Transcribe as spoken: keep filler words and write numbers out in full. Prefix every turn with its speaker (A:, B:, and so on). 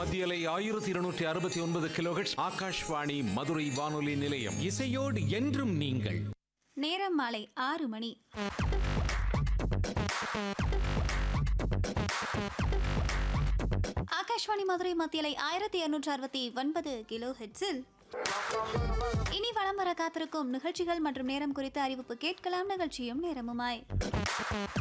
A: மத்தியலை ஆயிரத்தி இருநூற்றி அறுபத்தி ஒன்பது கிலோஹெர்ட்ஸ் ஆகாஷ்வாணி மதுரை வானொலி நிலையம்.
B: இசையோடு என்றும் நீங்கள்.
C: நேரம் மாலை ஆறு மணி. ஆகாஷ்வாணி மதுரை மத்தியலை ஆயிரத்தி இருநூற்றி அறுபத்தி ஒன்பது கிலோ ஹெட்ஸில் இனி வலம் வர காத்திருக்கும் நிகழ்ச்சிகள் மற்றும் நேரம் குறித்த அறிவிப்பு கேட்கலாம். நிகழ்ச்சியும் நேரமுமாய்